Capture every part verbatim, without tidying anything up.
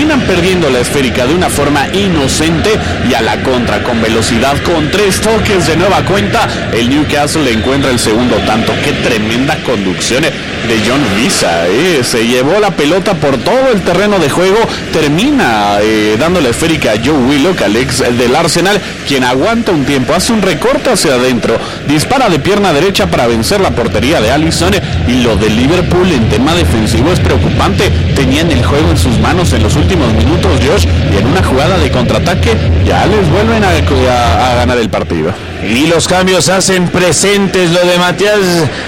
terminan perdiendo la esférica de una forma inocente y a la contra con velocidad, con tres toques de nueva cuenta. El Newcastle encuentra el segundo tanto. Qué tremenda conducción de John Visa, eh. se llevó la pelota por todo el terreno de juego, termina eh, dando la esférica a Joe Willock, al ex del Arsenal, quien aguanta un tiempo, hace un recorte hacia adentro, dispara de pierna derecha para vencer la portería de Alisson. Y lo de Liverpool en tema defensivo es preocupante. Tenían el juego en sus manos en los últimos minutos, Josh, y en una jugada de contraataque ya les vuelven a, a, a ganar el partido. Y los cambios hacen presentes lo de Matías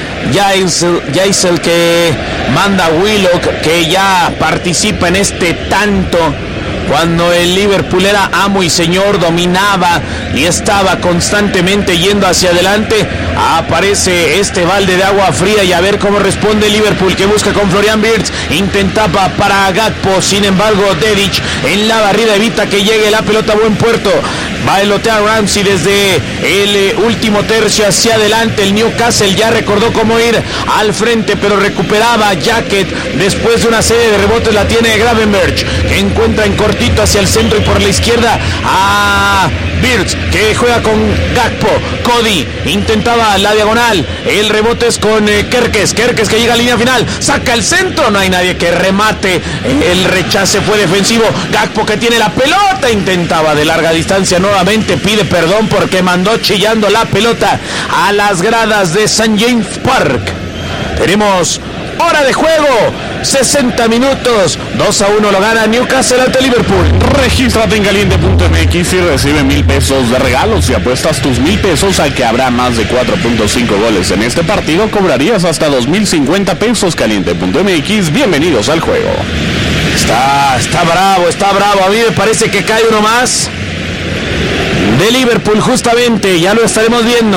Jaisel, que manda a Willock, que ya participa en este tanto. Cuando el Liverpool era amo y señor, dominaba y estaba constantemente yendo hacia adelante, aparece este balde de agua fría y a ver cómo responde Liverpool, que busca con Florian Wirtz, intentaba para Gakpo, sin embargo Dedic en la barrida evita que llegue la pelota a buen puerto. Bailotea Ramsey desde el eh, último tercio hacia adelante. El Newcastle ya recordó cómo ir al frente, pero recuperaba Jacket después de una serie de rebotes. La tiene Gravenberch, que encuentra en cortito hacia el centro y por la izquierda a Wirtz, que juega con Gakpo. Cody intentaba la diagonal, el rebote es con eh, Kerkez, Kerkez que llega a línea final, saca el centro, no hay nadie que remate, el rechace fue defensivo. Gakpo, que tiene la pelota, intentaba de larga distancia, nuevamente pide perdón porque mandó chillando la pelota a las gradas de Saint James Park. Tenemos hora de juego, sesenta minutos, dos a uno lo gana Newcastle ante Liverpool. Regístrate en caliente punto m x y recibe mil pesos de regalos. Si apuestas tus mil pesos a que habrá más de cuatro punto cinco goles en este partido, cobrarías hasta dos mil cincuenta pesos. Caliente punto m x, bienvenidos al juego. Está, está bravo, está bravo. A mí me parece que cae uno más de Liverpool, justamente, ya lo estaremos viendo.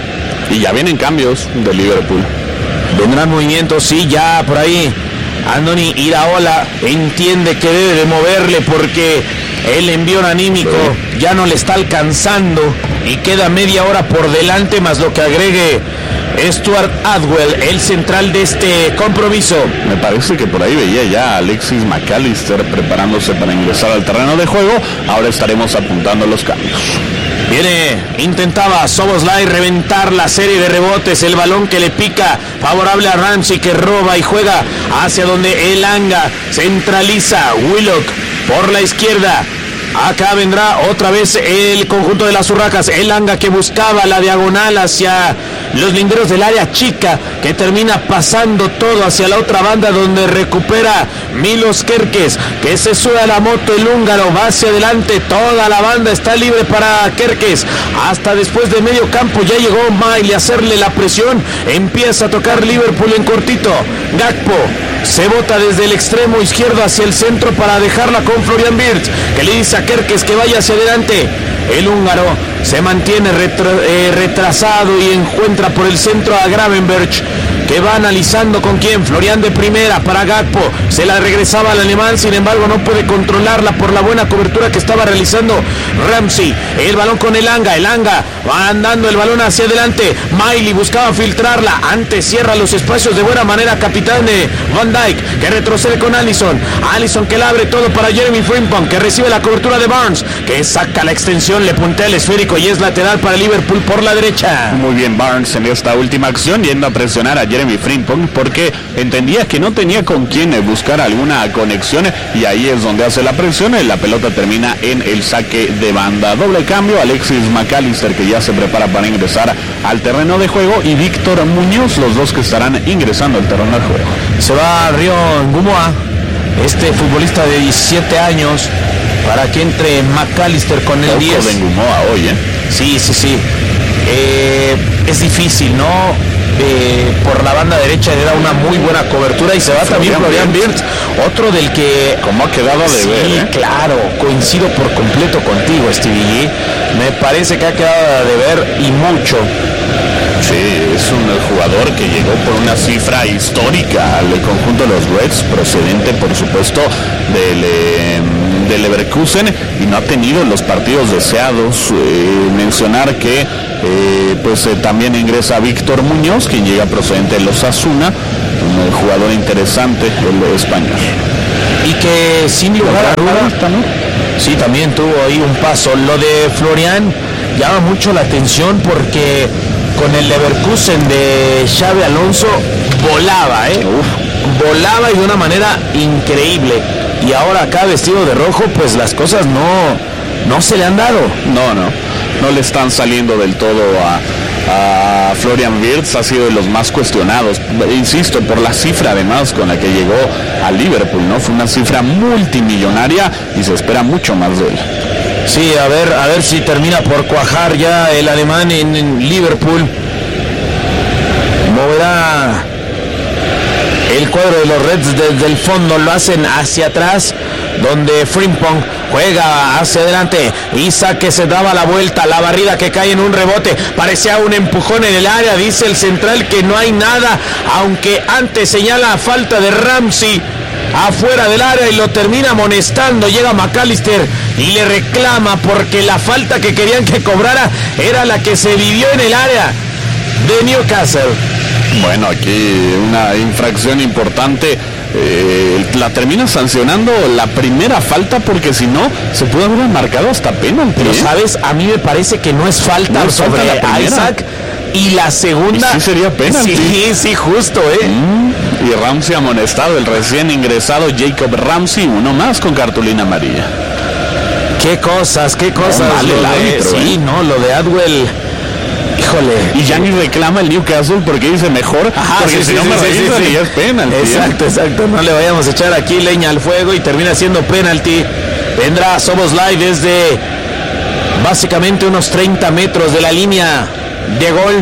Y ya vienen cambios de Liverpool. Vendrán movimientos, sí, ya por ahí Andoni Iraola entiende que debe de moverle porque el envío anímico sí. ya no le está alcanzando y queda media hora por delante, más lo que agregue Stuart Atwell, el central de este compromiso. Me parece que por ahí veía ya a Alexis McAllister preparándose para ingresar al terreno de juego. Ahora estaremos apuntando los cambios. Viene, intentaba Szoboszlai reventar la serie de rebotes, el balón que le pica, favorable a Ramsey, que roba y juega hacia donde Elanga centraliza. Willock por la izquierda. Acá vendrá otra vez el conjunto de las Urracas. Elanga, que buscaba la diagonal hacia los linderos del área chica, que termina pasando todo hacia la otra banda donde recupera Milos Kerkez, que se sube a la moto el húngaro, va hacia adelante, toda la banda está libre para Kerkez, hasta después de medio campo ya llegó Miley a hacerle la presión, empieza a tocar Liverpool en cortito. Gakpo se bota desde el extremo izquierdo hacia el centro para dejarla con Florian Wirtz, que le dice a Kerkez que vaya hacia adelante. El húngaro se mantiene retra- eh, retrasado y encuentra por el centro a Gravenberch, que va analizando con quién. Florian de primera para Gakpo, se la regresaba al alemán, sin embargo no puede controlarla por la buena cobertura que estaba realizando Ramsey. El balón con Elanga, Elanga va andando el balón hacia adelante. Miley buscaba filtrarla, antes cierra los espacios de buena manera capitán de Van Dijk, que retrocede con Alisson. Alisson, que la abre todo para Jeremy Frimpong, que recibe la cobertura de Barnes, que saca la extensión, le puntea el esférico y es lateral para Liverpool por la derecha. Muy bien Barnes en esta última acción, yendo a presionar a Jeremy Frimpong porque entendía que no tenía con quién buscar alguna conexión, y ahí es donde hace la presión. La pelota termina en el saque de banda. Doble cambio, Alexis McAllister, que ya se prepara para ingresar al terreno de juego, y Víctor Muñoz, los dos que estarán ingresando al terreno de juego. Se va Rion Gumoa, este futbolista de diecisiete años, para que entre McAllister con el diez. de Gumoa hoy, ¿eh? Sí, sí, sí. Eh, es difícil, ¿no? Eh, por la banda derecha le da una muy buena cobertura y se va también Florian Wirtz, otro del que... ¿Cómo ha quedado de sí, ver? ¿eh? Claro, coincido por completo contigo, Stevie. Me parece que ha quedado de ver y mucho. Sí, es un jugador que llegó por una cifra histórica al conjunto de los Reds, procedente por supuesto del, eh, del Leverkusen, y no ha tenido los partidos deseados. Eh, mencionar que eh, pues eh, también ingresa Víctor Muñoz, quien llega procedente de los Osasuna, un jugador interesante, el español. Y que sin lugar a dudas también. Sí, también tuvo ahí un paso. Lo de Florian llama mucho la atención porque con el Leverkusen de Xabi Alonso volaba, ¿eh? Uf. Volaba y de una manera increíble. Y ahora acá vestido de rojo, pues las cosas no, no se le han dado. No, no, no le están saliendo del todo a, a Florian Wirtz. Ha sido de los más cuestionados, insisto, por la cifra además con la que llegó a Liverpool, ¿no? Fue una cifra multimillonaria y se espera mucho más de él. Sí, a ver, a ver si termina por cuajar ya el alemán en, en Liverpool. Moverá el cuadro de los Reds desde el fondo, lo hacen hacia atrás, donde Frimpong juega hacia adelante. Isak que se daba la vuelta, la barrida que cae en un rebote, parecía un empujón en el área, dice el central que no hay nada, aunque antes señala falta de Ramsey afuera del área y lo termina amonestando. Llega McAllister y le reclama porque la falta que querían que cobrara era la que se vivió en el área de Newcastle. Bueno, aquí una infracción importante, eh, la termina sancionando la primera falta porque si no se pudo haber marcado hasta penalti. Pero ¿eh? sabes, a mí me parece que no es falta no es sobre falta la Isak y la segunda. ¿Y sí sería penalti? Sí, sí, justo, eh. Mm, y Ramsey amonestado, el recién ingresado Jacob Ramsey, uno más con cartulina amarilla. Qué cosas, qué cosas. No, vale lo el de, árbitro, sí, ¿eh? no, lo de Atwell. Híjole. Y ya ni reclama el Newcastle porque dice mejor, Ajá, porque sí, si sí, no sí, me sí, revisan sí, y ya es penalti. Exacto, ¿eh? exacto. No le vayamos a echar aquí leña al fuego y termina siendo penalti. Vendrá Szoboszlai desde básicamente unos treinta metros de la línea de gol.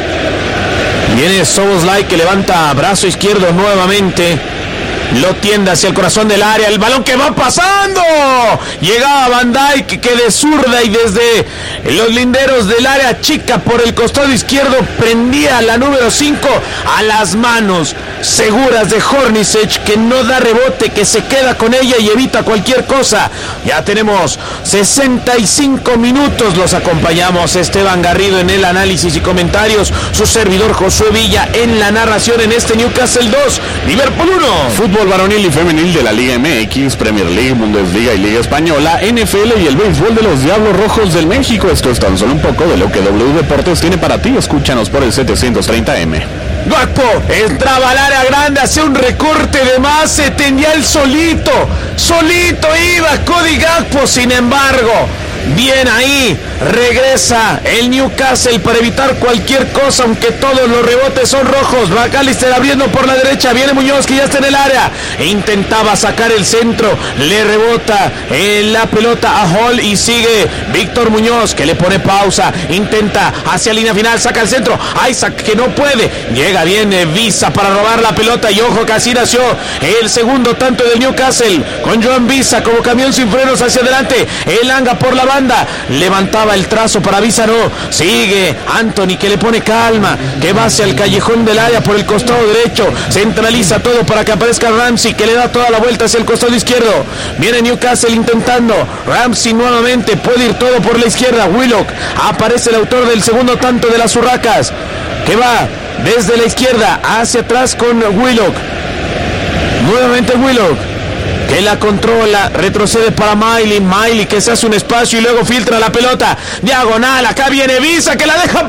Viene Szoboszlai que levanta brazo izquierdo nuevamente. Lo tiende hacia el corazón del área, el balón que va pasando. Llegaba Van Dijk que de zurda y desde los linderos del área chica por el costado izquierdo prendía la número cinco a las manos seguras de Hornacek, que no da rebote, que se queda con ella y evita cualquier cosa. Ya tenemos sesenta y cinco minutos, los acompañamos Esteban Garrido en el análisis y comentarios, su servidor Josué Villa en la narración en este Newcastle dos, Liverpool uno. Fútbol varonil y femenil de la Liga M X, Premier League, Bundesliga y Liga Española, N F L y el béisbol de los Diablos Rojos del México. Esto es tan solo un poco de lo que W Deportes tiene para ti. Escúchanos por el setecientos treinta M. Gakpo entraba al área grande, hacía un recorte de más, se tendía el solito, solito iba Cody Gakpo, sin embargo, bien ahí, regresa el Newcastle para evitar cualquier cosa, aunque todos los rebotes son rojos. McAllister abriendo por la derecha, viene Muñoz que ya está en el área, e intentaba sacar el centro, le rebota en la pelota a Hall y sigue Víctor Muñoz que le pone pausa, intenta hacia línea final, saca el centro, Isaac que no puede, llega bien Visa para robar la pelota y ojo que así nació el segundo tanto del Newcastle, con Joan Visa como camión sin frenos hacia adelante, Elanga por la banda, levantaba el trazo para Visa, no, sigue Anthony que le pone calma, que va hacia el callejón del área por el costado derecho, centraliza todo para que aparezca Ramsey que le da toda la vuelta hacia el costado izquierdo, viene Newcastle intentando, Ramsey nuevamente, puede ir todo por la izquierda, Willock, aparece el autor del segundo tanto de las Urracas, que va desde la izquierda hacia atrás con Willock, nuevamente Willock que la controla, retrocede para Miley, Miley que se hace un espacio y luego filtra la pelota, diagonal, acá viene Visa que la deja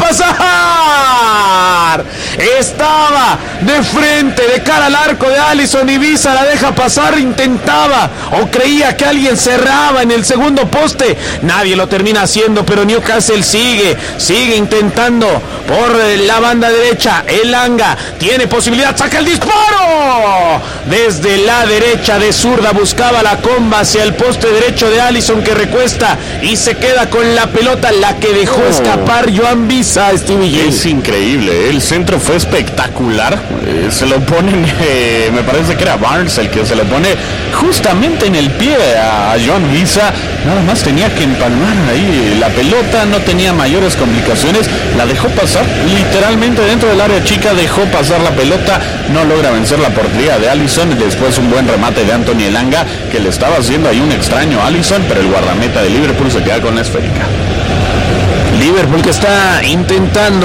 pasar, estaba de frente, de cara al arco de Alisson y Visa la deja pasar, intentaba o creía que alguien cerraba en el segundo poste, nadie lo termina haciendo, pero Newcastle sigue, sigue intentando por la banda derecha, Elanga tiene posibilidad, saca el disparo, desde la derecha de zurda, buscaba la comba hacia el poste derecho de Alisson que recuesta y se queda con la pelota, la que dejó oh. escapar Joan Visa. Stevie es increíble, el centro fue espectacular, eh, se lo ponen, eh, me parece que era Barnes el que se lo pone justamente en el pie a Joan Visa, nada más tenía que empalmar ahí la pelota, no tenía mayores complicaciones, la dejó pasar, literalmente dentro del área chica dejó pasar la pelota, no logra vencer la portería de Alisson, y después un buen remate de Anthony Elanga que le estaba haciendo ahí un extraño a Alisson, pero el guardameta de Liverpool se queda con la esférica. Liverpool que está intentando,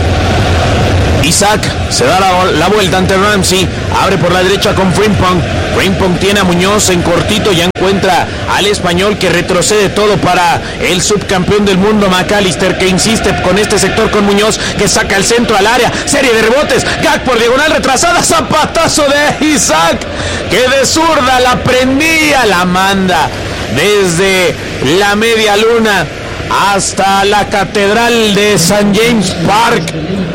Isaac se da la, la vuelta ante Ramsey, abre por la derecha con Frimpong, Frimpong tiene a Muñoz en cortito, ya encuentra al español que retrocede todo para el subcampeón del mundo McAllister, que insiste con este sector con Muñoz, que saca el centro al área, serie de rebotes, Gak por diagonal retrasada, zapatazo de Isaac, que de zurda la prendía, la manda desde la media luna hasta la catedral de Saint James Park.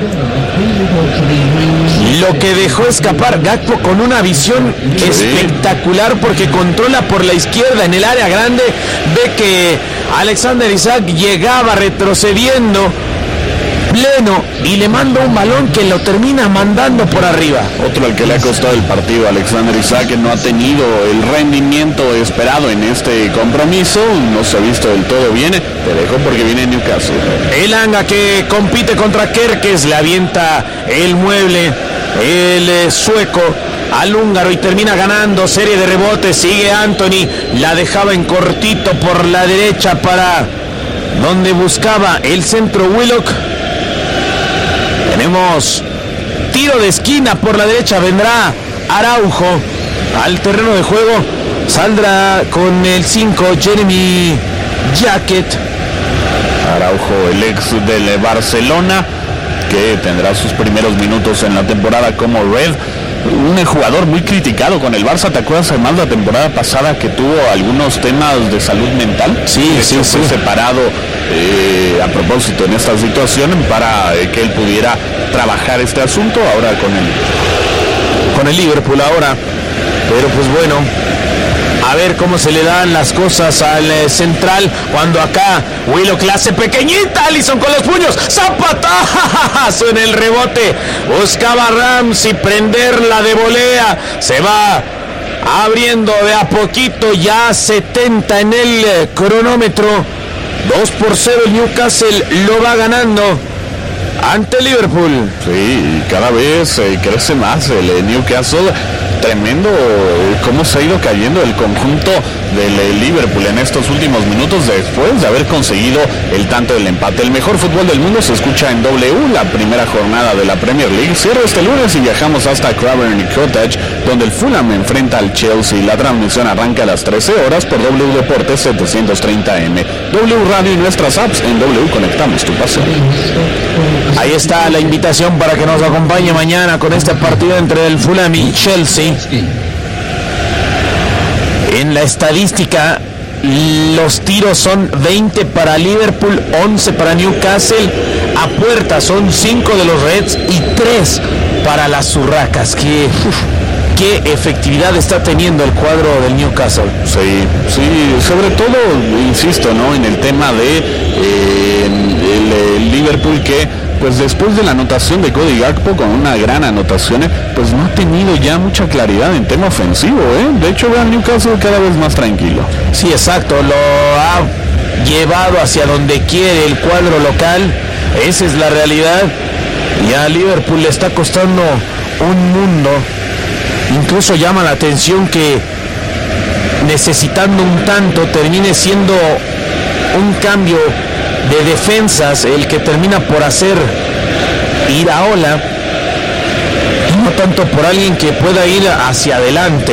Lo que dejó escapar Gakpo con una visión sí. espectacular, porque controla por la izquierda en el área grande, ve que Alexander Isaac llegaba retrocediendo pleno y le manda un balón que lo termina mandando por arriba. Otro al que le ha costado el partido, Alexander Isaac, que no ha tenido el rendimiento esperado en este compromiso, no se ha visto del todo bien, te dejo porque viene Newcastle. Elanga, que compite contra Kerkez, le avienta el mueble, el eh, sueco al húngaro, y termina ganando, serie de rebotes, sigue Anthony, la dejaba en cortito por la derecha para donde buscaba el centro Willock. Tenemos tiro de esquina por la derecha, vendrá Araujo al terreno de juego, saldrá con el cinco Jeremy Jacket. Araujo, el ex del Barcelona, que tendrá sus primeros minutos en la temporada como Red. Un jugador muy criticado con el Barça, ¿te acuerdas además la temporada pasada que tuvo algunos temas de salud mental? Sí, sí, fue sí. separado eh, a propósito en esta situación para eh, que él pudiera trabajar este asunto ahora con el, con el Liverpool ahora. Pero pues bueno, a ver cómo se le dan las cosas al eh, central, cuando acá Willock clase pequeñita, Alisson con los puños, zapatazo en el rebote, buscaba Ramsey prenderla de volea, se va abriendo de a poquito, ya setenta en el eh, cronómetro, dos por cero el Newcastle lo va ganando ante Liverpool. Sí, cada vez eh, crece más el eh, Newcastle. Tremendo eh, cómo se ha ido cayendo el conjunto del eh, Liverpool en estos últimos minutos después de haber conseguido el tanto del empate. El mejor fútbol del mundo se escucha en W, la primera jornada de la Premier League. Cierra este lunes y viajamos hasta Craven Cottage, donde el Fulham enfrenta al Chelsea. La transmisión arranca a las trece horas por W Deportes setecientos treinta M, W Radio y nuestras apps. En W conectamos tu pasión. Ahí está la invitación para que nos acompañe mañana con este partido entre el Fulham y Chelsea. En la estadística, los tiros son veinte para Liverpool, once para Newcastle. A puerta son cinco de los Reds y tres para las Urracas. Que uf, qué efectividad está teniendo el cuadro del Newcastle. Sí, sí, sobre todo, insisto, ¿no? En el tema de eh, el, el Liverpool, que pues después de la anotación de Cody Gakpo, con una gran anotación, pues no ha tenido ya mucha claridad en tema ofensivo, ¿eh? De hecho, vean Newcastle cada vez más tranquilo. Sí, exacto, lo ha llevado hacia donde quiere el cuadro local, esa es la realidad, y a Liverpool le está costando un mundo. Incluso llama la atención que necesitando un tanto termine siendo un cambio de defensas el que termina por hacer Iraola, y no tanto por alguien que pueda ir hacia adelante.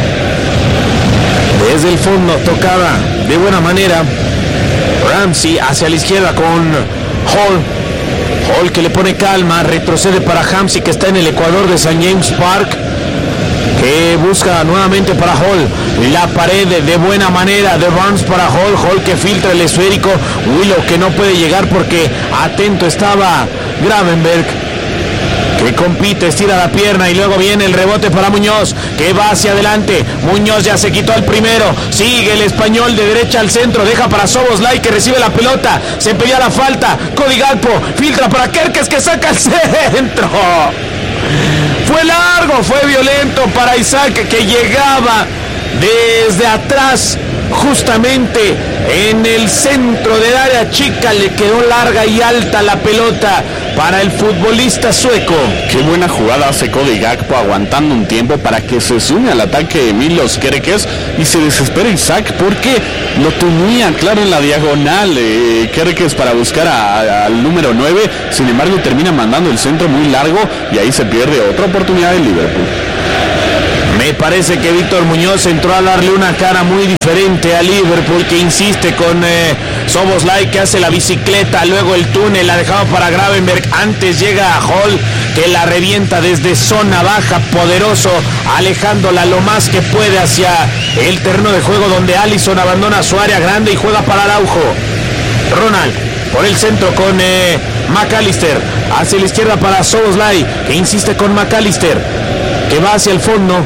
Desde el fondo tocaba de buena manera Ramsey hacia la izquierda con Hall. Hall que le pone calma, retrocede para Ramsey, que está en el Ecuador de Saint James Park, que busca nuevamente para Hall, la pared de buena manera de Barnes para Hall, Hall que filtra el esférico, Willow que no puede llegar porque atento estaba Gravenberg, que compite, estira la pierna y luego viene el rebote para Muñoz, que va hacia adelante. Muñoz ya se quitó al primero, sigue el español de derecha al centro, deja para Szoboszlai que recibe la pelota, se pedía la falta, Cody Gakpo filtra para Kerkez que saca el centro. Fue largo, fue violento para Isaac, que llegaba desde atrás, justamente en el centro del área chica, le quedó larga y alta la pelota para el futbolista sueco. Qué buena jugada hace Cody Gakpo, aguantando un tiempo para que se sume al ataque de Milos Kerkez, y se desespera Isaac porque lo tenía claro en la diagonal eh, Kerkez para buscar al número nueve, sin embargo termina mandando el centro muy largo y ahí se pierde otra oportunidad del Liverpool. Me parece que Víctor Muñoz entró a darle una cara muy diferente a Liverpool, que insiste con eh, Szoboszlai, que hace la bicicleta, luego el túnel, la dejaba para Gravenberch, antes llega a Hall, que la revienta desde zona baja, poderoso, alejándola lo más que puede hacia el terreno de juego, donde Alisson abandona su área grande y juega para Araujo. Ronald por el centro con eh, McAllister, hacia la izquierda para Szoboszlai, que insiste con McAllister, que va hacia el fondo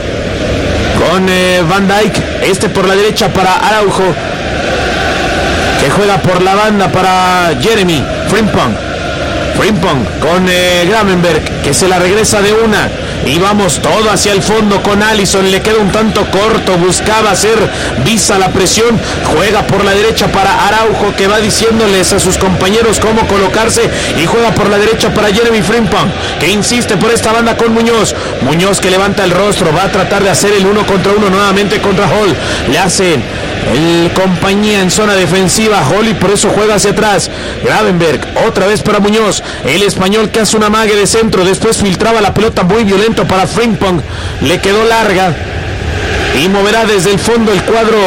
con eh, Van Dijk, este por la derecha para Araujo, que juega por la banda para Jeremy Frimpong. Frimpong con eh, Gravenberch, que se la regresa de una, y vamos todo hacia el fondo con Alisson, le queda un tanto corto, buscaba hacer visa la presión, juega por la derecha para Araujo, que va diciéndoles a sus compañeros cómo colocarse, y juega por la derecha para Jeremy Frimpong, que insiste por esta banda con Muñoz, Muñoz que levanta el rostro, va a tratar de hacer el uno contra uno nuevamente contra Hall, le hacen el compañía en zona defensiva Hall, y por eso juega hacia atrás. Gravenberch otra vez para Muñoz, el español que hace una amague de centro, después filtraba la pelota muy violento para Frimpong, le quedó larga y moverá desde el fondo el cuadro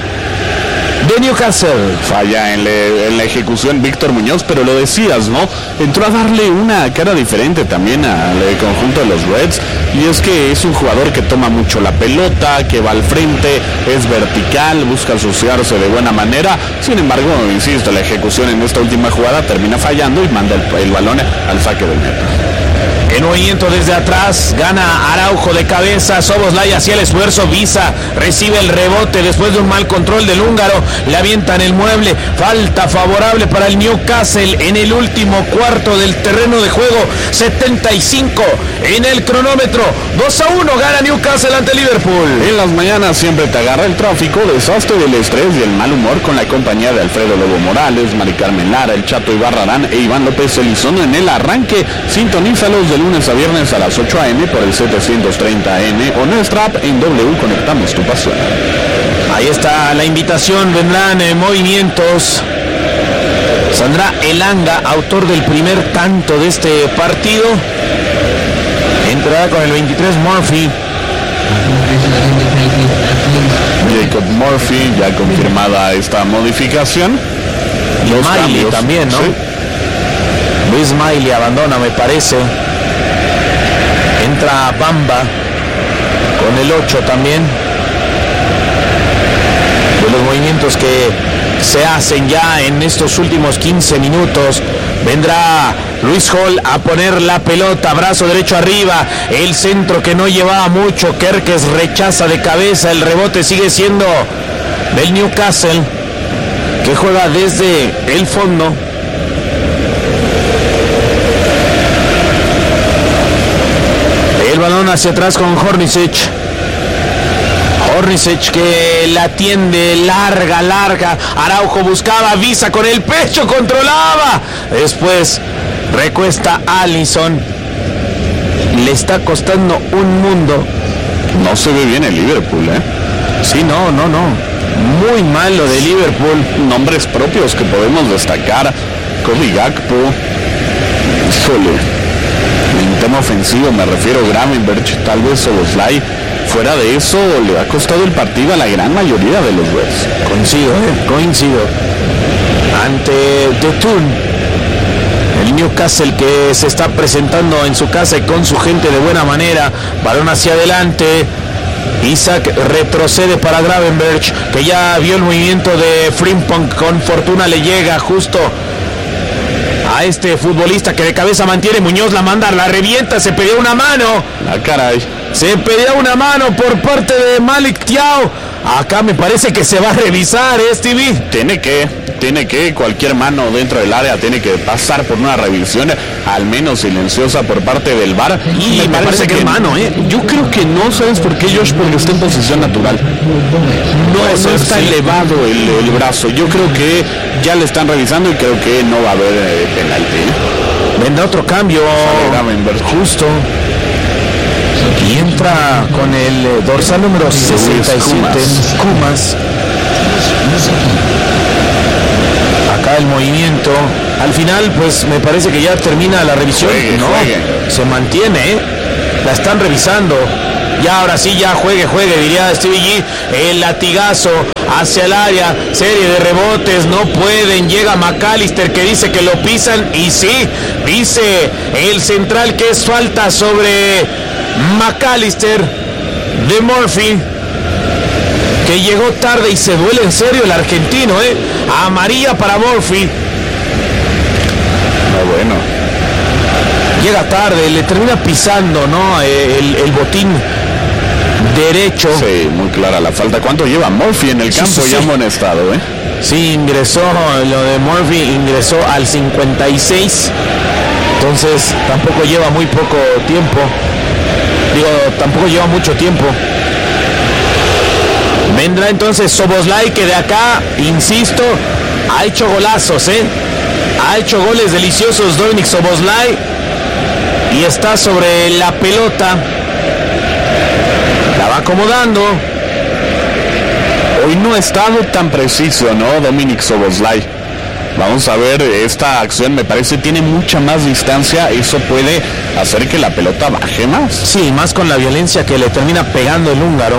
de Newcastle. Falla en, le, en la ejecución Víctor Muñoz, pero lo decías, ¿no? Entró a darle una cara diferente también al conjunto de los Reds, y es que es un jugador que toma mucho la pelota, que va al frente, es vertical, busca asociarse de buena manera. Sin embargo, insisto, la ejecución en esta última jugada termina fallando y manda el, el balón al saque del meta. El movimiento desde atrás, gana Araujo de cabeza, Szoboszlai hacia el esfuerzo, Visa recibe el rebote después de un mal control del húngaro, le avientan el mueble, falta favorable para el Newcastle en el último cuarto del terreno de juego, setenta y cinco en el cronómetro, dos a uno gana Newcastle ante Liverpool. En las mañanas siempre te agarra el tráfico, desastre del estrés y el mal humor con la compañía de Alfredo Lobo Morales, Mari Carmen Lara, el Chato Ibarrarán e Iván López Elizondo en el arranque. Sintonízalos de lunes a viernes a las ocho a eme por el setecientos treinta A M o nuestra app en W. Conectamos tu pasión. Ahí está la invitación, vendrán eh, movimientos. Saldrá Elanga, autor del primer tanto de este partido. Entrará con el veintitrés Murphy. Jacob Murphy, ya confirmada esta modificación. Los Miley también, ¿no? Sí. Luis Miley abandona, me parece. Entra Bamba con el ocho también. De los movimientos que se hacen ya en estos últimos quince minutos, vendrá Luis Hall a poner la pelota, brazo derecho arriba, el centro que no llevaba mucho, Kerkez rechaza de cabeza, el rebote sigue siendo del Newcastle, que juega desde el fondo. El balón hacia atrás con Hornicic. Hornicic que la tiende larga, larga. Araujo buscaba, Visa con el pecho, controlaba. Después recuesta Alisson. Le está costando un mundo. No se ve bien el Liverpool, ¿eh? Sí, no, no, no. Muy mal lo de Liverpool. Nombres propios que podemos destacar. Cody Gakpo. Híjole. En tema ofensivo me refiero a Gravenberch, tal vez Szoboszlai. Fuera de eso, le ha costado el partido a la gran mayoría de los Reds. Coincido, eh, coincido. Ante Totun, el Newcastle que se está presentando en su casa y con su gente de buena manera. Balón hacia adelante. Isaac retrocede para Gravenberch, que ya vio el movimiento de Frimpong. Con fortuna le llega justo a este futbolista que de cabeza mantiene. Muñoz la manda, la revienta, se pedía una mano. Ah, caray. Se pedía una mano por parte de Malik Thiaw. Acá me parece que se va a revisar, ¿eh, Stevie? Tiene que, tiene que, cualquier mano dentro del área tiene que pasar por una revisión, al menos silenciosa por parte del V A R. Y me, me parece, parece que es mano, ¿eh? Yo creo que no, ¿sabes por qué, Josh? Porque está en posición natural. No, no está sí. elevado el, el brazo. Yo creo que ya le están revisando y creo que no va a haber eh, penalti. Vendrá otro cambio. Justo. Y entra con el dorsal número sesenta y siete, Kumas. Acá el movimiento. Al final, pues me parece que ya termina la revisión. Juegue, no, juegue. Se mantiene, ¿eh? La están revisando. Y ahora sí, ya juegue, juegue, diría Stevie G. El latigazo hacia el área, serie de rebotes, no pueden. Llega McAllister que dice que lo pisan. Y sí, dice el central que es falta sobre McAllister de Murphy, que llegó tarde y se duele en serio el argentino, ¿eh? Amarilla para Murphy. No, bueno. Llega tarde, le termina pisando, ¿no? El, el botín derecho. Sí, muy clara la falta. ¿Cuánto lleva Murphy en el campo? Sí, sí, ya amonestado, ¿eh? Sí, ingresó, lo de Murphy ingresó al cincuenta y seis. Entonces tampoco lleva muy poco tiempo. Digo, tampoco lleva mucho tiempo. Vendrá entonces Szoboszlai, que de acá, insisto, ha hecho golazos, ¿eh? Ha hecho goles deliciosos Dominik Szoboszlai. Y está sobre la pelota. La va acomodando. Hoy no ha estado tan preciso, ¿no? Dominik Szoboszlai. Vamos a ver, esta acción me parece tiene mucha más distancia. Eso puede hacer que la pelota baje más. Sí, más con la violencia que le termina pegando el húngaro.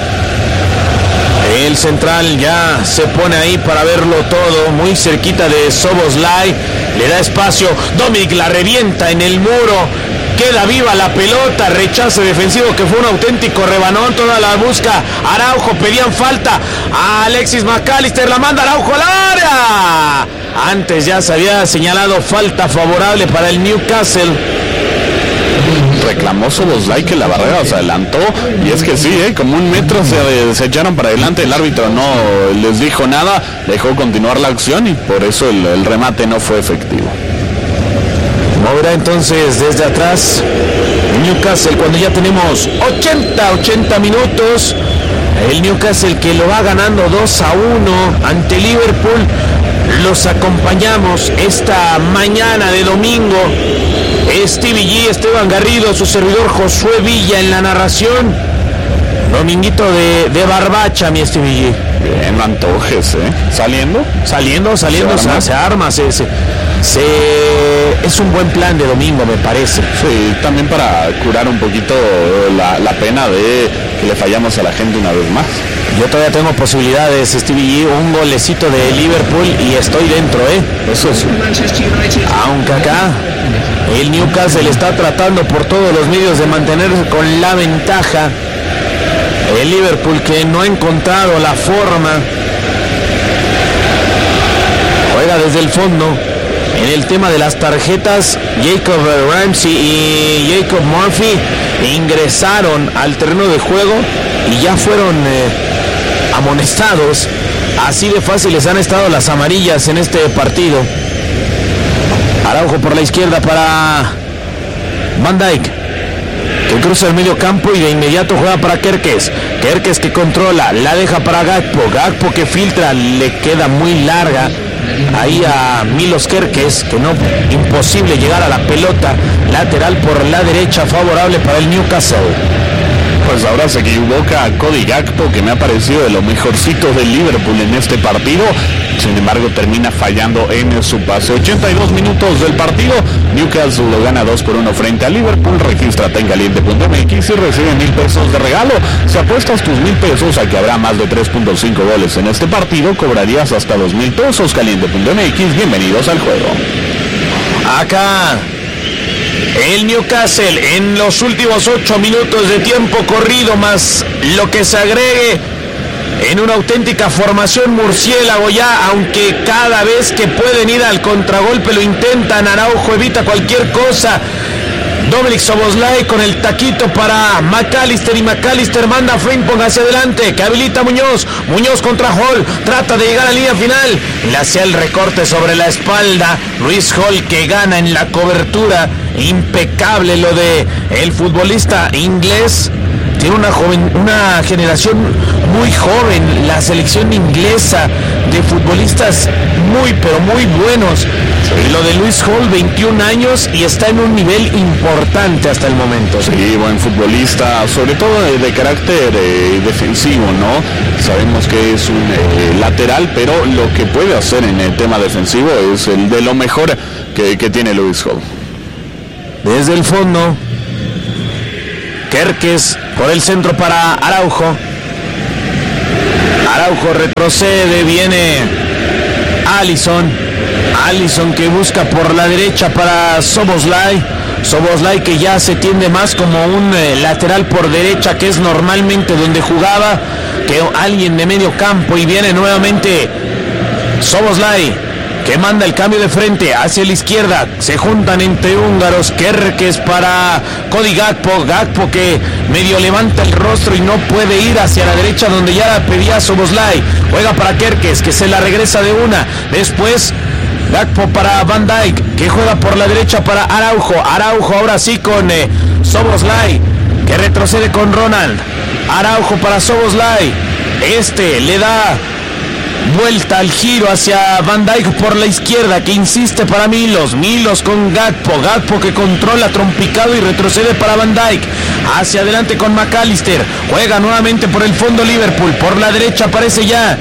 El central ya se pone ahí para verlo todo, muy cerquita de Szoboszlai. Le da espacio, Dominik la revienta en el muro. Queda viva la pelota, rechace defensivo que fue un auténtico rebanón, toda la busca Araujo, pedían falta a Alexis McAllister, la manda Araujo al área. Antes ya se había señalado falta favorable para el Newcastle. Reclamó Szoboszlai que la barrera se adelantó, y es que sí, ¿eh? Como un metro se, se echaron para adelante, el árbitro no les dijo nada, dejó continuar la acción y por eso el, el remate no fue efectivo. Moverá entonces desde atrás Newcastle cuando ya tenemos ochenta minutos. El Newcastle que lo va ganando dos a uno ante Liverpool. Los acompañamos esta mañana de domingo. Stevie G, Esteban Garrido, su servidor Josué Villa en la narración. Dominguito de, de barbacha, mi Stevie G. Bien, no antojes, ¿eh? ¿Saliendo? Saliendo, saliendo, se arma, se, se arma, se, se, se... es un buen plan de domingo, me parece. Sí, también para curar un poquito la, la pena de que le fallamos a la gente una vez más. Yo todavía tengo posibilidades, Stevie G, un golecito de Liverpool y estoy dentro, ¿eh? Eso sí. Aunque acá el Newcastle está tratando por todos los medios de mantenerse con la ventaja. El Liverpool que no ha encontrado la forma. Juega desde el fondo. En el tema de las tarjetas, Jacob Ramsey y Jacob Murphy ingresaron al terreno de juego y ya fueron eh, amonestados. Así de fáciles han estado las amarillas en este partido. Araujo por la izquierda para Van Dijk, que cruza el medio campo y de inmediato juega para Kerkez. Kerkez que controla, la deja para Gakpo. Gakpo que filtra, le queda muy larga ahí a Milos Kerkez, que no, imposible llegar a la pelota. Lateral por la derecha, favorable para el Newcastle. Pues ahora se equivoca Cody Gakpo, que me ha parecido de lo mejorcito del Liverpool en este partido. Sin embargo, termina fallando en su pase. ochenta y dos minutos del partido. Newcastle lo gana dos por uno frente a Liverpool. Regístrate en caliente punto m x y recibe mil pesos de regalo. Si apuestas tus mil pesos a que habrá más de tres punto cinco goles en este partido, cobrarías hasta dos mil pesos. caliente punto m x, bienvenidos al juego. Acá el Newcastle en los últimos ocho minutos de tiempo corrido, más lo que se agregue en una auténtica formación murciélago ya, aunque cada vez que pueden ir al contragolpe lo intentan. Araujo evita cualquier cosa. Dominik Szoboszlai con el taquito para McAllister y McAllister manda a Frimpong hacia adelante, que habilita a Muñoz. Muñoz contra Hall, trata de llegar a la línea final, le hace el recorte sobre la espalda. Luis Hall que gana en la cobertura. Impecable lo de el futbolista inglés. Tiene una joven, una generación muy joven, la selección inglesa de futbolistas muy pero muy buenos. Lo de Luis Hall, veintiún años y está en un nivel importante hasta el momento. Sí, buen futbolista, sobre todo de, de carácter eh, defensivo, ¿no? Sabemos que es un eh, lateral, pero lo que puede hacer en el tema defensivo es el de lo mejor que, que tiene Luis Hall. Desde el fondo, Kerkez por el centro para Araujo. Araujo retrocede, viene Alisson. Alisson que busca por la derecha para Szoboszlai. Szoboszlai que ya se tiende más como un eh, lateral por derecha, que es normalmente donde jugaba, que alguien de medio campo, y viene nuevamente Szoboszlai que manda el cambio de frente hacia la izquierda. Se juntan entre húngaros. Kerkez para Cody Gakpo. Gakpo que medio levanta el rostro y no puede ir hacia la derecha donde ya la pedía Szoboszlai. Juega para Kerkez que se la regresa de una. Después Gakpo para Van Dijk que juega por la derecha para Araujo. Araujo ahora sí con eh, Szoboszlai que retrocede con Ronald. Araujo para Szoboszlai. Este le da vuelta al giro hacia Van Dijk por la izquierda, que insiste para Milos. Milos con Gakpo. Gakpo que controla trompicado y retrocede para Van Dijk. Hacia adelante con McAllister. Juega nuevamente por el fondo Liverpool. Por la derecha aparece ya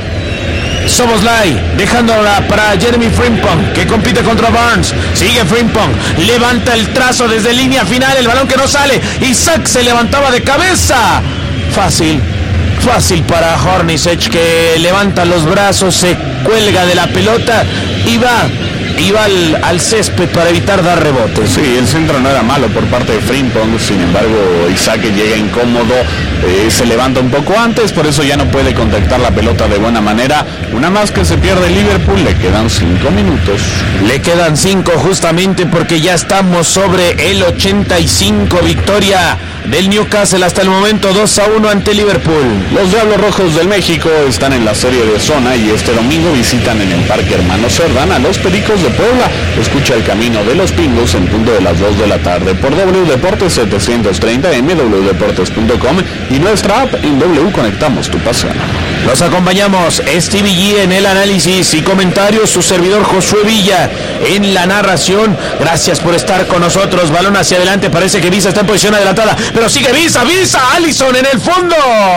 Szoboszlai, dejándola para Jeremy Frimpong, que compite contra Barnes. Sigue Frimpong, levanta el trazo desde línea final, el balón que no sale. Isaac se levantaba de cabeza. Fácil. Fácil para Hornacek, que levanta los brazos, se cuelga de la pelota y va, y va al, al césped para evitar dar rebotes. Sí, el centro no era malo por parte de Frimpong, sin embargo Isaac llega incómodo, eh, se levanta un poco antes, por eso ya no puede contactar la pelota de buena manera. Una más que se pierde Liverpool, le quedan cinco minutos. Le quedan cinco justamente porque ya estamos sobre el ochenta y cinco, victoria del Newcastle hasta el momento dos a uno ante Liverpool. Los Diablos Rojos del México están en la serie de zona y este domingo visitan en el Parque Hermano Cerdán a los Pericos de Puebla. Escucha el camino de los Pingos en punto de las dos de la tarde por W Deportes setecientos treinta M, w deportes punto com y nuestra app en W Conectamos tu pasión. Los acompañamos Stevie G en el análisis y comentarios, su servidor Josué Villa en la narración. Gracias por estar con nosotros. Balón hacia adelante, parece que Visa está en posición adelantada, pero sigue Visa, Visa, Alisson en el fondo.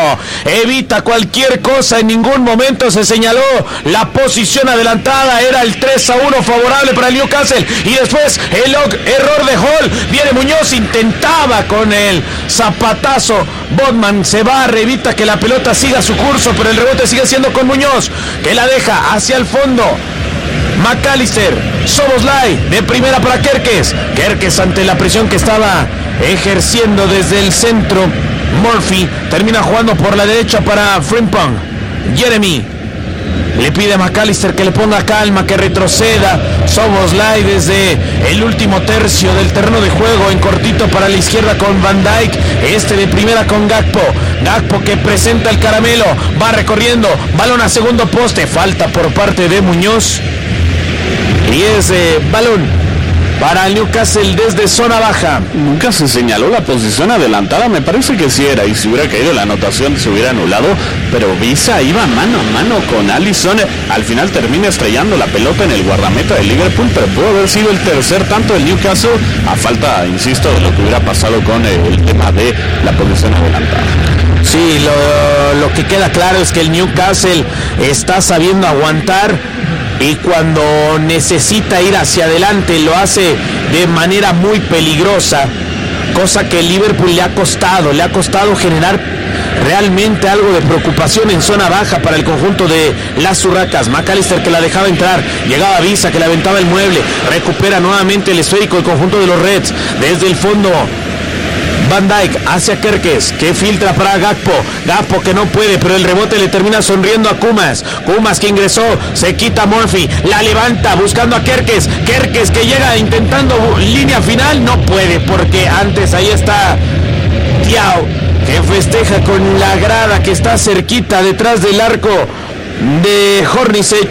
Evita cualquier cosa, en ningún momento se señaló la posición adelantada, era el tres a uno favorable para el Newcastle. Y después el error de Hall, viene Muñoz, intentaba con el zapatazo, Botman se barre, evita que la pelota siga su curso, pero el rebote sigue siendo con Muñoz, que la deja hacia el fondo. McAllister, Szoboszlai de primera para Kerkez. Kerkez ante la presión que estaba ejerciendo desde el centro. Murphy termina jugando por la derecha para Frimpong. Jeremy le pide a McAllister que le ponga calma, que retroceda. Szoboszlai desde el último tercio del terreno de juego, en cortito para la izquierda con Van Dijk. Este de primera con Gakpo. Gakpo que presenta el caramelo, va recorriendo, balón a segundo poste, falta por parte de Muñoz. Y es eh, balón para el Newcastle desde zona baja. Nunca se señaló la posición adelantada, me parece que sí era, y si hubiera caído la anotación se hubiera anulado, pero Visa iba mano a mano con Alisson, al final termina estrellando la pelota en el guardameta de Liverpool, pero pudo haber sido el tercer tanto del Newcastle, a falta, insisto, de lo que hubiera pasado con el tema de la posición adelantada. Sí, lo, lo que queda claro es que el Newcastle está sabiendo aguantar, y cuando necesita ir hacia adelante lo hace de manera muy peligrosa, cosa que el Liverpool le ha costado, le ha costado generar realmente algo de preocupación en zona baja para el conjunto de las Urracas. McAllister que la dejaba entrar, llegaba Visa que le aventaba el mueble, recupera nuevamente el esférico el conjunto de los Reds, desde el fondo Van Dijk hacia Kerkez, que filtra para Gakpo. Gakpo que no puede, pero el rebote le termina sonriendo a Kumas. Kumas que ingresó, se quita Murphy, la levanta buscando a Kerkez. Kerkez que llega intentando línea final, no puede, porque antes ahí está Thiaw, que festeja con la grada que está cerquita detrás del arco de Hornacek,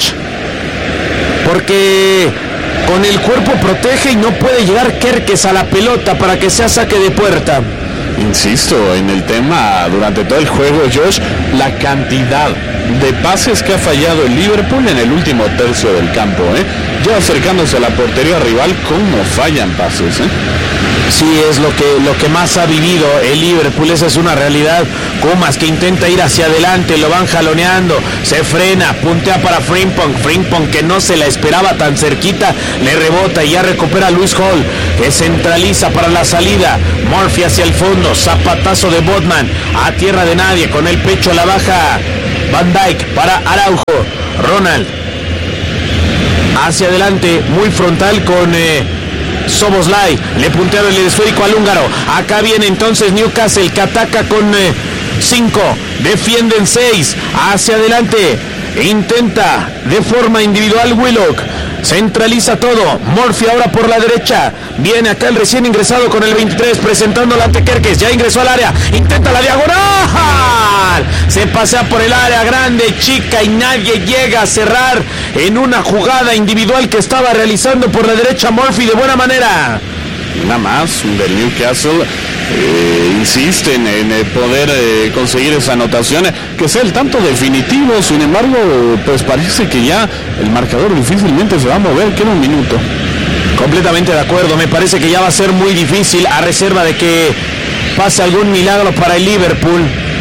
porque con el cuerpo protege y no puede llegar Kerkez a la pelota para que sea saque de puerta. Insisto en el tema durante todo el juego, Josh, la cantidad de pases que ha fallado el Liverpool en el último tercio del campo, ¿eh? ya acercándose a la portería rival, cómo fallan pases, ¿eh? Sí, es lo que, lo que más ha vivido el Liverpool, esa es una realidad. Kumas que intenta ir hacia adelante, lo van jaloneando, se frena, puntea para Frimpong, Frimpong que no se la esperaba tan cerquita, le rebota y ya recupera a Luis Hall, que centraliza para la salida, Murphy hacia el fondo, zapatazo de Botman, a tierra de nadie, con el pecho a la baja, Van Dijk para Araujo, Ronald, hacia adelante, muy frontal con... Eh, Szoboszlai, le puntearon el esférico al húngaro. Acá viene entonces Newcastle, que ataca con cinco, eh, defienden seis, hacia adelante, intenta de forma individual Willock, centraliza todo, Murphy ahora por la derecha, viene acá el recién ingresado con el veintitrés, presentándola ante Kerkez, ya ingresó al área, intenta la diagonal, se pasea por el área grande, chica, y nadie llega a cerrar en una jugada individual que estaba realizando por la derecha Murphy de buena manera. Nada más del Newcastle eh, insisten en eh, poder eh, conseguir esa anotación, que sea el tanto definitivo. Sin embargo, pues parece que ya el marcador difícilmente se va a mover. Queda un minuto. Completamente de acuerdo, me parece que ya va a ser muy difícil, a reserva de que pase algún milagro para el Liverpool.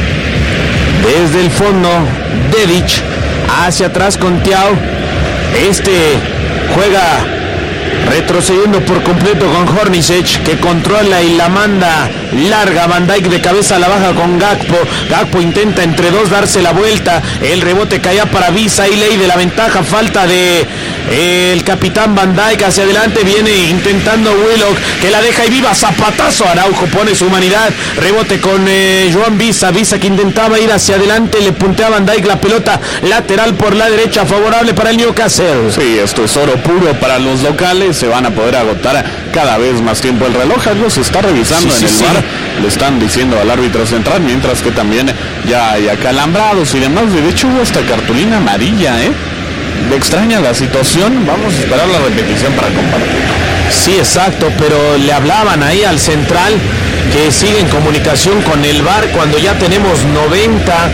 Desde el fondo, Dedic hacia atrás con Thiaw, este juega retrocediendo por completo con Hornacek, que controla y la manda larga. Van Dijk de cabeza a la baja con Gakpo. Gakpo intenta entre dos darse la vuelta. El rebote caía para Visa y ley de la ventaja. Falta de eh, el capitán Van Dijk hacia adelante. Viene intentando Willock, que la deja y viva. Zapatazo. Araujo pone su humanidad. Rebote con eh, Joan Visa. Visa que intentaba ir hacia adelante. Le puntea a Van Dijk la pelota lateral por la derecha. Favorable para el Newcastle. Sí, esto es oro puro para los locales. Se van a poder agotar cada vez más tiempo el reloj. Algo se está revisando sí, en sí, el bar. Sí. Le están diciendo al árbitro central, mientras que también ya hay acalambrados y demás. De hecho hubo esta cartulina amarilla, ¿eh? Me extraña la situación. Vamos a esperar la repetición para compartirlo. Sí, exacto, pero le hablaban ahí al central que sigue en comunicación con el bar cuando ya tenemos noventa.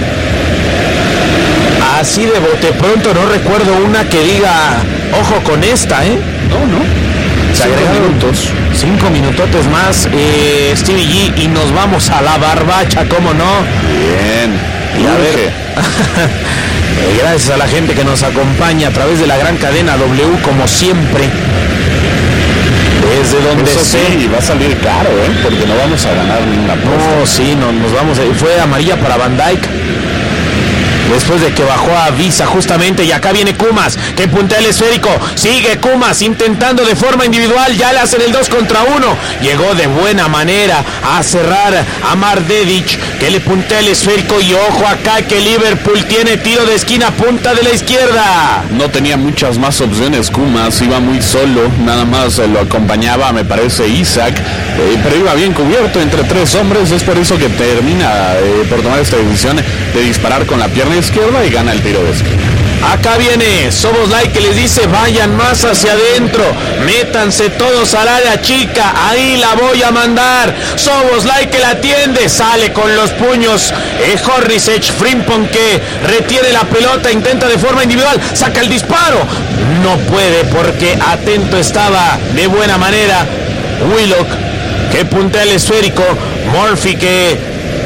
Así de bote pronto no recuerdo una que diga ojo con esta, ¿eh? No, no. Se agregaron minutos. Cinco minutotes más, eh, Stevie G, y nos vamos a la barbacha, ¿cómo no? Bien. Y a ver, gracias a la gente que nos acompaña a través de la gran cadena W, como siempre. Desde donde Eso sé. Sí, va a salir caro, ¿eh? Porque no vamos a ganar ninguna apuesta. No, sí, no, nos vamos a ir. Fue amarilla para Van Dijk. Después de que bajó a Visa justamente, y acá viene Kumas, que puntea el esférico, sigue Kumas intentando de forma individual, ya le hacen el dos contra uno, llegó de buena manera a cerrar a Mar Dedic, que le puntea el esférico, y ojo acá que Liverpool tiene tiro de esquina, punta de la izquierda. No tenía muchas más opciones Kumas, iba muy solo, nada más lo acompañaba, me parece, Isaac, eh, pero iba bien cubierto entre tres hombres, es por eso que termina eh, por tomar esta decisión de disparar con la pierna izquierda y gana el tiro de esquina. Acá viene Szoboszlai, que les dice vayan más hacia adentro, métanse todos al área chica, ahí la voy a mandar. Szoboszlai que la atiende, sale con los puños eh, Hornacek, Frimpong que retiene la pelota, intenta de forma individual, saca el disparo, no puede porque atento estaba de buena manera Willock, que puntea el esférico, Murphy que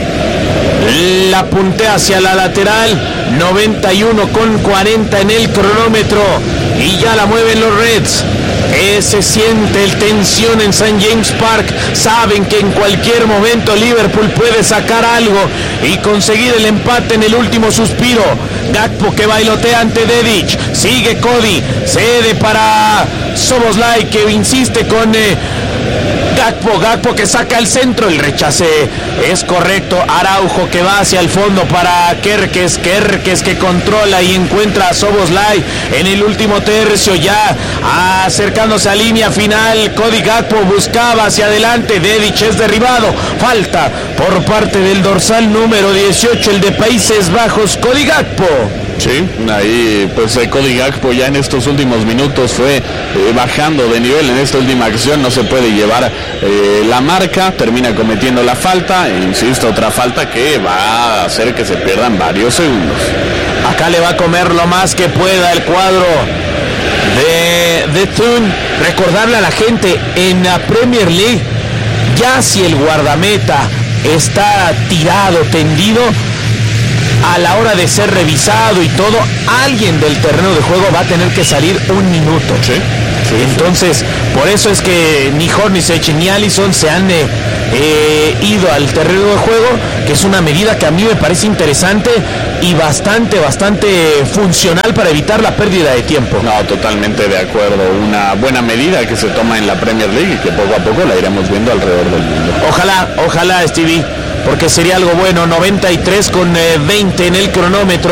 la puntea hacia la lateral, noventa y uno con cuarenta en el cronómetro, y ya la mueven los Reds. Eh, se siente el tensión en Saint James Park, saben que en cualquier momento Liverpool puede sacar algo y conseguir el empate en el último suspiro. Gakpo que bailotea ante Dedic, sigue Cody, cede para Szoboszlai que insiste con eh, Gakpo, Gakpo que saca el centro, el rechace es correcto, Araujo que va hacia el fondo para Kerkez, Kerkez que controla y encuentra a Szoboszlai en el último tercio, ya acercándose a línea final, Cody Gakpo buscaba hacia adelante, Dedic es derribado, falta por parte del dorsal número dieciocho, el de Países Bajos, Cody Gakpo. Sí, ahí pues eh, Cody Gakpo ya en estos últimos minutos fue eh, bajando de nivel en esta última acción, no se puede llevar eh, la marca, termina cometiendo la falta, e insisto, otra falta que va a hacer que se pierdan varios segundos. Acá le va a comer lo más que pueda el cuadro de, de Thun. Recordarle a la gente, en la Premier League, ya si el guardameta está tirado, tendido, a la hora de ser revisado y todo, alguien del terreno de juego va a tener que salir un minuto. Sí. Sí, Entonces, sí. por eso es que ni Hornacek ni Alisson se han eh, eh, ido al terreno de juego, que es una medida que a mí me parece interesante y bastante, bastante funcional para evitar la pérdida de tiempo. No, totalmente de acuerdo. Una buena medida que se toma en la Premier League y que poco a poco la iremos viendo alrededor del mundo. Ojalá, ojalá, Stevie, porque sería algo bueno. Noventa y tres con eh, veinte en el cronómetro.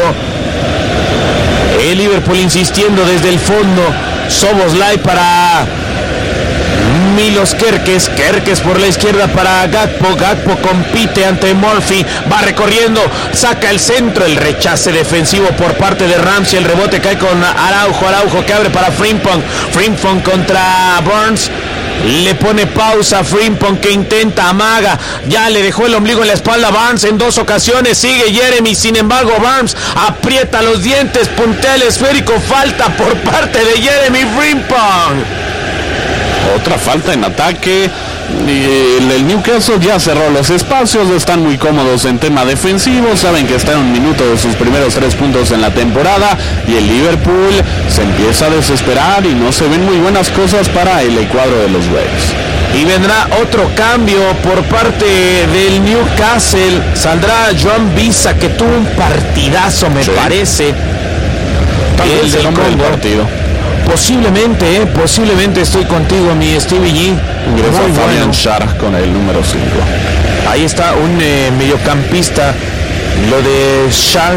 El Liverpool insistiendo desde el fondo. Szoboszlai para Milos Kerkez, Kerkez por la izquierda para Gakpo, Gakpo compite ante Murphy, va recorriendo, saca el centro, el rechace defensivo por parte de Ramsey, el rebote cae con Araujo, Araujo que abre para Frimpong, Frimpong contra Burns. Le pone pausa a Frimpong que intenta, amaga, ya le dejó el ombligo en la espalda a Barnes en dos ocasiones, sigue Jeremy, sin embargo Barnes aprieta los dientes, puntea el esférico, falta por parte de Jeremy Frimpong. Otra falta en ataque. El, el Newcastle ya cerró los espacios, están muy cómodos en tema defensivo, saben que está en un minuto de sus primeros tres puntos en la temporada y el Liverpool se empieza a desesperar y no se ven muy buenas cosas para el cuadro de los Reds. Y vendrá otro cambio por parte del Newcastle, saldrá Joan Bisa, que tuvo un partidazo me sí. parece. Tal el vez del el hombre del Congo. partido. Posiblemente, eh, posiblemente estoy contigo, mi Stevie G. Ingresa Fabian bueno. Schär con el número cinco. Ahí está un eh, mediocampista, lo de Schär,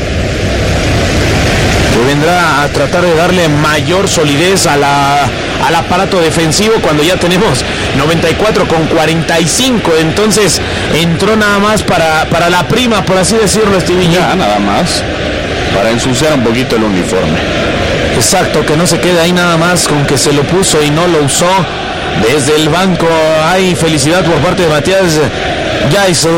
que vendrá a tratar de darle mayor solidez a la, al aparato defensivo cuando ya tenemos noventa y cuatro con cuarenta y cinco. Entonces entró nada más para, para la prima, por así decirlo, Stevie G. Ya, nada más, para ensuciar un poquito el uniforme. Exacto, que no se quede ahí nada más con que se lo puso y no lo usó. Desde el banco hay felicidad por parte de Matías Geisel,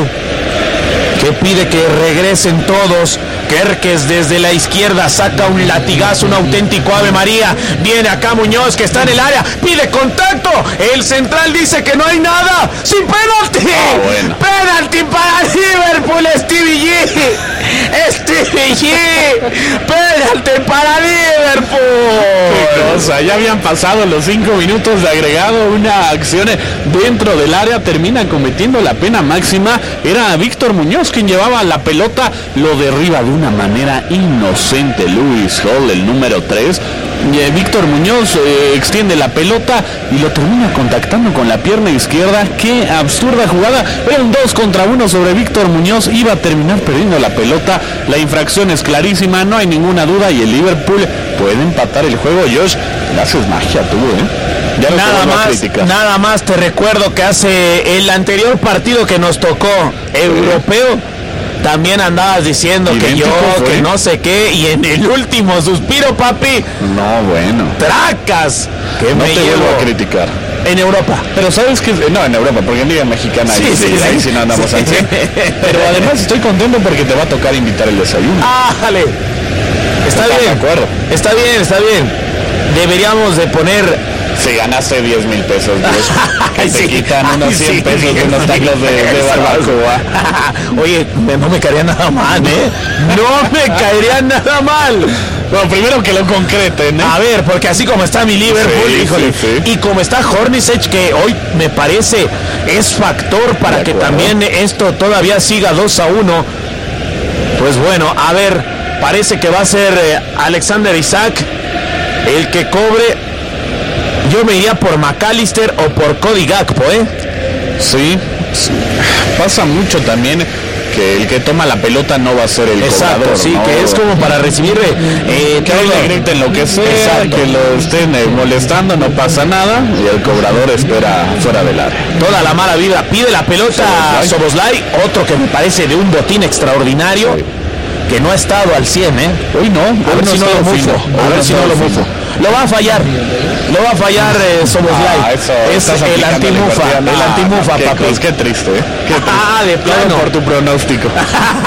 que pide que regresen todos. Kerkez desde la izquierda saca un latigazo, un auténtico Ave María. Viene acá Muñoz, que está en el área, pide contacto. El central dice que no hay nada. ¡Sin penalti! Ah, bueno. ¡Penalti para Liverpool, Stevie G! ¡Stevie G! ¡Penalti para Liverpool! Qué cosa, ya habían pasado los cinco minutos de agregado. Una acción dentro del área termina cometiendo la pena máxima. Era Víctor Muñoz quien llevaba la pelota, lo derriba de una manera inocente Lewis Hall, el número tres. Eh, Víctor Muñoz eh, extiende la pelota y lo termina contactando con la pierna izquierda. Qué absurda jugada. Era un dos contra uno sobre Víctor Muñoz, iba a terminar perdiendo la pelota. La infracción es clarísima, no hay ninguna duda, y el Liverpool puede empatar el juego. Josh, haces magia tú, ¿eh? Ya nada más, nada más te recuerdo que hace el anterior partido que nos tocó europeo, también andabas diciendo idéntico que yo, fue. que no sé qué, y en el último suspiro, papi, no, bueno, tracas, que no me te llevo vuelvo a criticar. En Europa. Pero sabes que, no, en Europa, porque en Liga Mexicana sí, ahí sí, sí, sí, ahí sí no andamos sí. al cien. Pero además estoy contento porque te va a tocar invitar el desayuno. Ah, jale. Está bien, de acuerdo. Está bien, está bien. Deberíamos de poner... Si ganaste diez mil pesos, Dios, que te sí. quitan Ay, unos cien sí, pesos de unos tacos de, de barbacoa. Oye, me, no me caería nada mal, ¿eh? No me caería nada mal. Bueno, primero que lo concreten, ¿eh? A ver, porque así como está mi Liverpool, sí, híjole, sí, sí. y como está Hornacek, que hoy me parece es factor para que también esto todavía siga dos a uno. Pues bueno, a ver, parece que va a ser eh, Alexander Isak el que cobre. Yo me iría por McAllister o por Cody Gakpo, ¿eh? Sí, sí. Pasa mucho también que el que toma la pelota no va a ser el Exacto, cobrador, sí, ¿no? que es como para recibir eh, que le griten lo que sea, exacto, que lo estén eh, molestando, no pasa nada, y el cobrador espera fuera del área. Toda la mala vida, pide la pelota a Szoboszlai, otro que me parece de un botín extraordinario, sí, que no ha estado al cien, ¿eh? Hoy no, a ver si no lo mufo, a ver si no lo mufo. Lo va a fallar, lo va a fallar eh, Szoboszlai. Ah, eso, es el antimufa, el antimufa, qué, papi. Qué triste, ¿eh? Qué triste. Ah, de plano. Por tu pronóstico.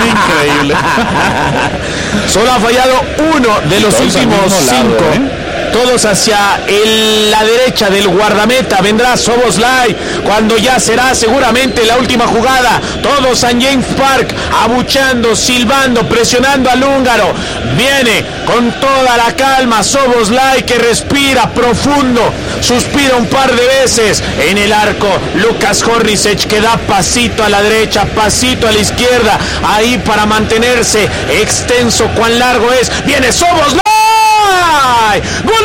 Increíble. Solo ha fallado uno de los últimos lado, cinco. ¿eh? todos hacia el, la derecha del guardameta. Vendrá Szoboszlai cuando ya será seguramente la última jugada. Todos en James Park abuchando, silbando, presionando al húngaro. Viene con toda la calma Szoboszlai, que respira profundo, suspira un par de veces en el arco. Lukas Hornacek, que da pasito a la derecha, pasito a la izquierda, ahí para mantenerse extenso. Cuán largo es. Viene Szoboszlai, gol